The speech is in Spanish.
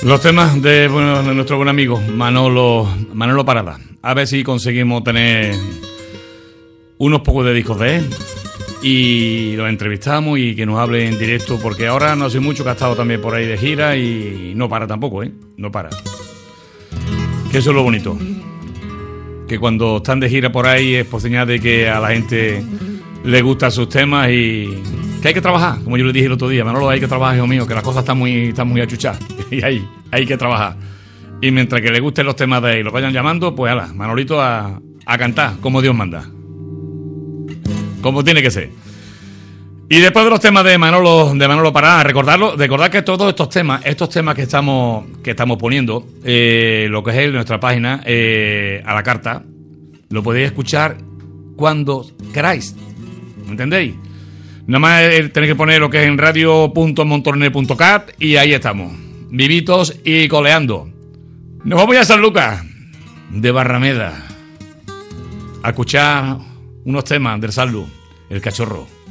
Los temas de nuestro buen amigo Manolo Parada. A ver si conseguimos tener unos pocos de discos de él y los entrevistamos y que nos hable en directo, porque ahora no hace mucho que ha estado también por ahí de gira y no para tampoco, no para. Que eso es lo bonito, que cuando están de gira por ahí es por señal de que a la gente le gustan sus temas y que hay que trabajar, como yo le dije el otro día. Manolo, hay que trabajar, hijo mío, que las cosas están muy achuchadas y hay que trabajar. Y mientras que le gusten los temas de él y los vayan llamando, pues ala, Manolito a cantar como Dios manda, como tiene que ser. Y después de los temas de Manolo Parada, recordar que todos estos temas que estamos poniendo, lo que es nuestra página, a la carta, lo podéis escuchar cuando queráis, ¿me entendéis? Nada más tenéis que poner lo que es en radio.montornel.cat y ahí estamos, vivitos y coleando. Nos vamos a San Lucas de Barrameda a escuchar unos temas del Salud, el Cachorro.